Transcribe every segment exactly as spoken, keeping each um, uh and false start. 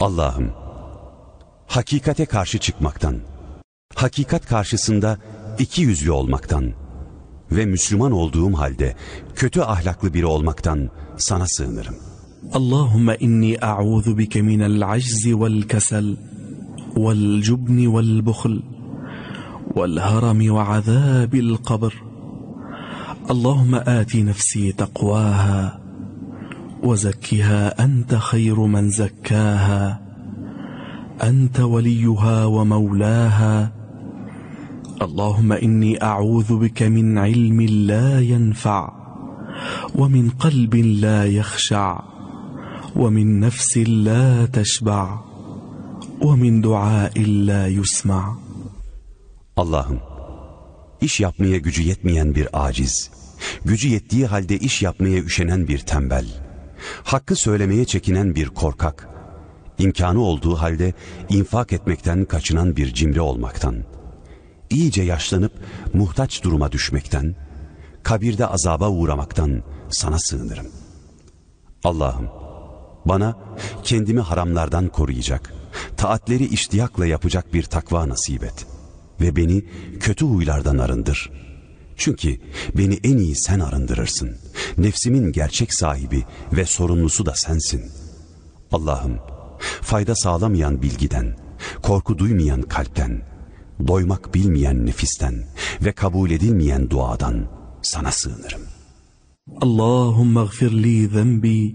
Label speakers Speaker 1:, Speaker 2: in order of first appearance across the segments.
Speaker 1: Allah'ım, hakikate karşı çıkmaktan, hakikat karşısında iki yüzlü olmaktan ve Müslüman olduğum halde kötü ahlaklı biri olmaktan sana sığınırım.
Speaker 2: Allahümme inni a'udhu bike minel aczi vel kesel vel cubni vel buhl vel harami ve azabil kabr. Allahümme ati nefsi takvaha ve zekkiha ente hayru men zekkaha ente veliyuha ve mevlaha. Allahümme inni a'udhu bike min ilmin la yenfa' ve min kalbin la yakhsha' وَمِنْ نَفْسٍ لَا تَشْبَعْ وَمِنْ دُعَاءٍ لَا يُسْمَعْ.
Speaker 1: Allah'ım, iş yapmaya gücü yetmeyen bir aciz, gücü yettiği halde iş yapmaya üşenen bir tembel, hakkı söylemeye çekinen bir korkak, imkanı olduğu halde infak etmekten kaçınan bir cimri olmaktan, iyice yaşlanıp muhtaç duruma düşmekten, kabirde azaba uğramaktan sana sığınırım. Allah'ım, bana kendimi haramlardan koruyacak, taatleri iştiyakla yapacak bir takva nasip et ve beni kötü huylardan arındır. Çünkü beni en iyi sen arındırırsın. Nefsimin gerçek sahibi ve sorumlusu da sensin. Allah'ım, fayda sağlamayan bilgiden, korku duymayan kalpten, doymak bilmeyen nefisten ve kabul edilmeyen duadan sana sığınırım.
Speaker 2: Allahümme gfirli zenbi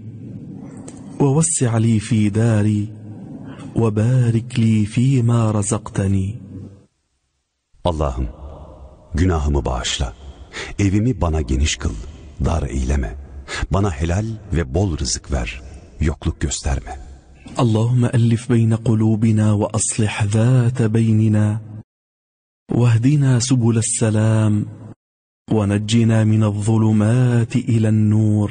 Speaker 2: ووسع لي في داري وبارك لي فيما رزقتني.
Speaker 1: Allah'ım, günahımı bağışla, evimi bana geniş kıl, dar eyleme, bana helal ve bol rızık ver, yokluk gösterme.
Speaker 2: Allahümme ellif beyne kulubina ve aslih zâte beynina vehdina subulus selam ve neccina minel zulumati ilen nur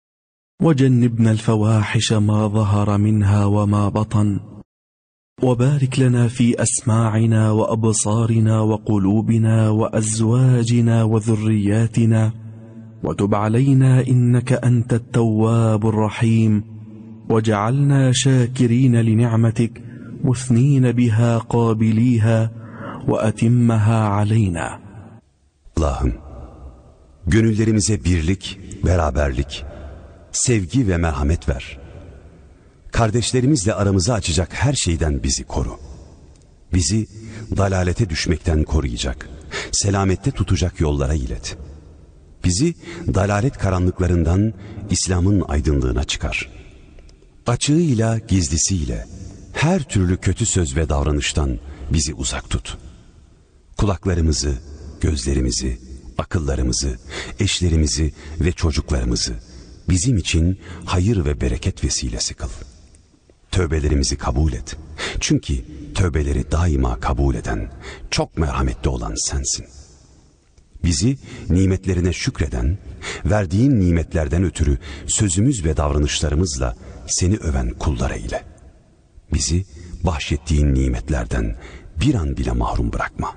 Speaker 2: وجنبنا الفواحش ما ظهر منها وما بطن وبارك لنا في أسماعنا وأبصارنا وقلوبنا وأزواجنا وذرياتنا وتب علينا إنك أنت التواب الرحيم وجعلنا شاكرين لنعمتك مثنين بها قابليها وأتمها علينا.
Speaker 1: Allah'ım, gönüllerimize birlik, beraberlik, sevgi ve merhamet ver. Kardeşlerimizle aramızı açacak her şeyden bizi koru. Bizi dalalete düşmekten koruyacak, selamette tutacak yollara ilet. Bizi dalalet karanlıklarından İslam'ın aydınlığına çıkar. Açığıyla, gizlisiyle, her türlü kötü söz ve davranıştan bizi uzak tut. Kulaklarımızı, gözlerimizi, akıllarımızı, eşlerimizi ve çocuklarımızı bizim için hayır ve bereket vesilesi kıl. Tövbelerimizi kabul et. Çünkü tövbeleri daima kabul eden, çok merhametli olan sensin. Bizi nimetlerine şükreden, verdiğin nimetlerden ötürü sözümüz ve davranışlarımızla seni öven kullara ile. Bizi bahşettiğin nimetlerden bir an bile mahrum bırakma.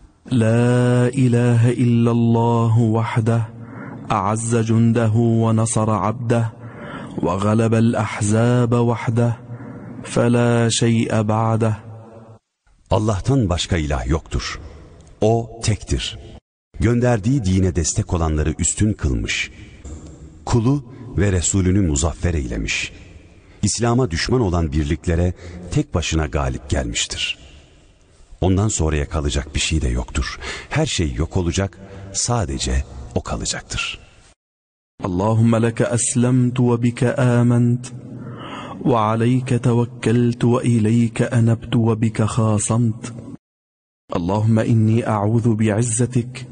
Speaker 2: La ilahe illallah vahdah أعز جنده ونصر عبده وغلب الأحزاب وحده فلا شيء بعده.
Speaker 1: Allah'tan başka ilah yoktur. O tektir. Gönderdiği dine destek olanları üstün kılmış. Kulu ve Resulünü muzaffer eylemiş. İslam'a düşman olan birliklere tek başına galip gelmiştir. Ondan sonraya kalacak bir şey de yoktur. Her şey yok olacak, sadece o kalacaktır.
Speaker 2: Allahümme leke eslemtu ve bike ament ve aleyke tevekkeltu ve ileyke enebtu ve bike khasamt. Allahümme inni a'udhu bi'izzetik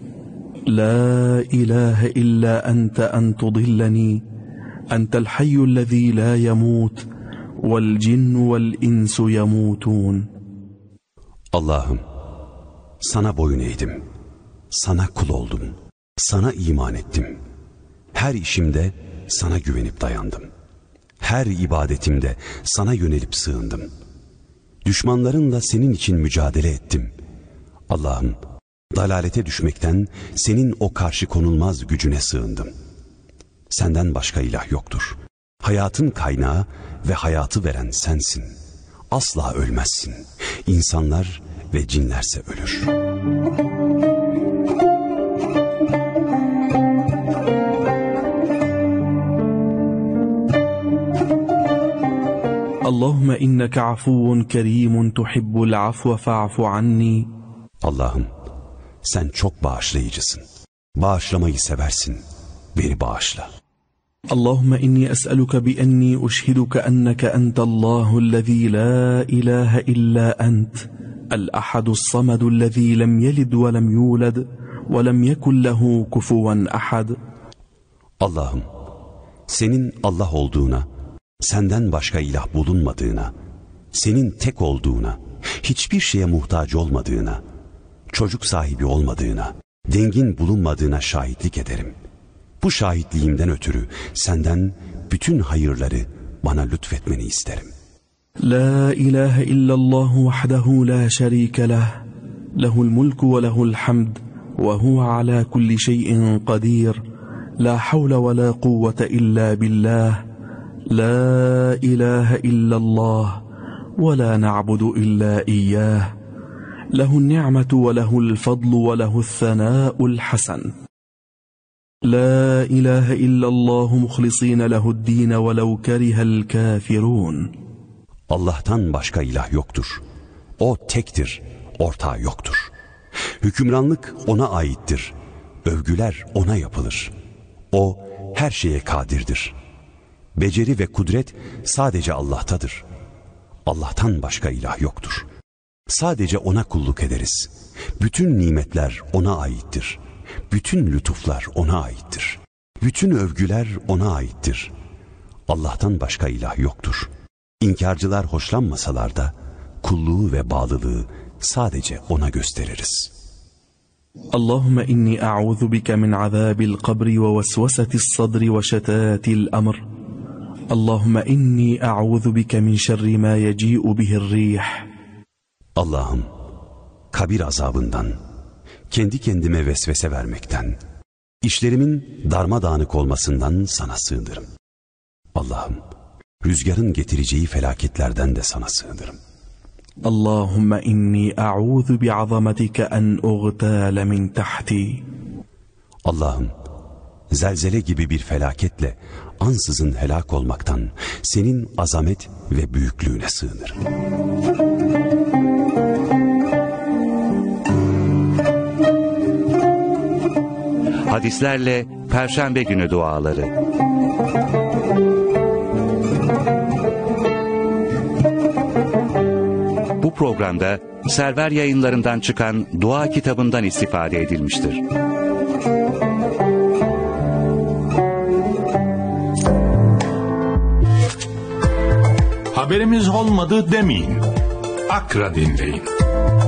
Speaker 2: la ilahe illa ente en tudilleni entel hayyullezî la yemut vel cinnu vel insu yemutun.
Speaker 1: Allah'ım, sana boyun eğdim, sana kul oldum, sana iman ettim. Her işimde sana güvenip dayandım. Her ibadetimde sana yönelip sığındım. Düşmanlarınla senin için mücadele ettim. Allah'ım, dalalete düşmekten senin o karşı konulmaz gücüne sığındım. Senden başka ilah yoktur. Hayatın kaynağı ve hayatı veren sensin. asla ölmezsin. İnsanlar ve cinlerse ölür.
Speaker 2: Allahümme inneke afuvun kerimun tuhibbul afve fa'fu anni.
Speaker 1: Allah'ım, sen çok bağışlayıcısın. Bağışlamayı seversin. Beni bağışla.
Speaker 2: Allahümme inni es'eluke bi enni uşhiduke enneke entallahüllezî la ilahe illa ent. El-ahadus samadullezî lem yelid ve lem yulad ve lem yekun lehu kufuven ahad.
Speaker 1: Allah'ım, senin Allah olduğuna, senden başka ilah bulunmadığına, senin tek olduğuna, hiçbir şeye muhtaç olmadığına, çocuk sahibi olmadığına, dengin bulunmadığına şahitlik ederim. Bu şahitliğimden ötürü senden bütün hayırları bana lütfetmeni isterim.
Speaker 2: La ilahe illallah vahdehu la şerike leh, lehul mulku ve lehul hamd, ve huve ala kulli şeyin kadir, la havle ve la kuvvete illa billah, la ilahe illallah, ve la na'budu illa iyyah, lehun ni'metu ve lehul fadlu ve lehul thanâ'ul hasan. La ilahe illallah muhlisîne lehu'd-dîne ve lev kerihel kâfirûn.
Speaker 1: Allah'tan başka ilah yoktur. O tektir, ortağı yoktur. Hükümranlık ona aittir. Övgüler ona yapılır. O her şeye kadirdir. Beceri ve kudret sadece Allah'tadır. Allah'tan başka ilah yoktur. Sadece ona kulluk ederiz. Bütün nimetler ona aittir. Bütün lütuflar ona aittir. Bütün övgüler ona aittir. Allah'tan başka ilah yoktur. İnkarcılar hoşlanmasalar da kulluğu ve bağlılığı sadece ona gösteririz.
Speaker 2: Allahümme inni a'udhu bike min azabil kabri ve vesvesetis sadri ve şetatil amr. Allahümme inni a'udhu bike min şerri ma yeci'u bihir rih.
Speaker 1: Allah'ım, kabir azabından, kendi kendime vesvese vermekten, işlerimin darmadağınık olmasından sana sığınırım. Allah'ım, rüzgarın getireceği felaketlerden de sana sığınırım.
Speaker 2: Allahümme inni a'udhu bi'azametike en uğtâle min tahti.
Speaker 1: Allah'ım, zelzele gibi bir felaketle ansızın helak olmaktan senin azamet ve büyüklüğüne sığınırım.
Speaker 3: Hadislerle Perşembe günü duaları. Bu programda Server Yayınları'ndan çıkan dua kitabından istifade edilmiştir.
Speaker 4: Haberimiz olmadı demeyin. Akra dinleyin.